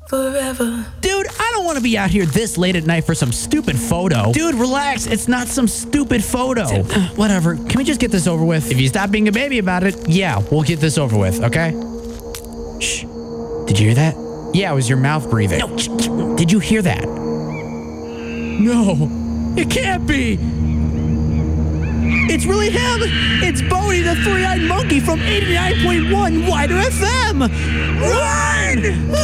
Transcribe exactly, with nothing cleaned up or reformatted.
forever. Dude, I don't want to be out here this late at night for some stupid photo. Dude, relax. It's not some stupid photo. Whatever. Can we just get this over with? If you stop being a baby about it, yeah, we'll get this over with, okay? Shh. Did you hear that? Yeah, it was your mouth breathing. No. Did you hear that? No. It can't be. It's really him. It's Bodie, the three-eyed monkey from eighty-nine point one Wider F M. Run!